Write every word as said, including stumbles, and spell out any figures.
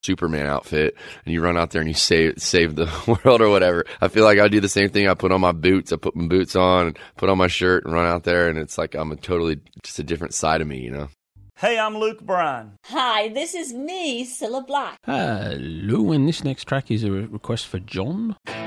Superman outfit and you run out there and you save save the world or whatever. I feel like I do the same thing. I put on my boots, I put my boots on and put on my shirt and run out there, and it's like I'm a totally just a different side of me, you know. Hey, I'm Luke Bryan. Hi, this is me, Cilla Black. Hello, and this next track is a request for John.